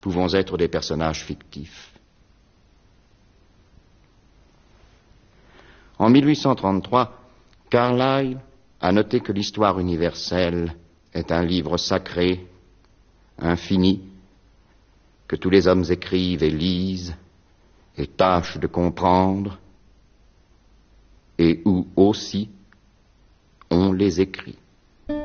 pouvons être des personnages fictifs. En 1833, Carlyle a noté que l'histoire universelle est un livre sacré, infini, que tous les hommes écrivent et lisent et tâchent de comprendre, et où aussi on les écrit.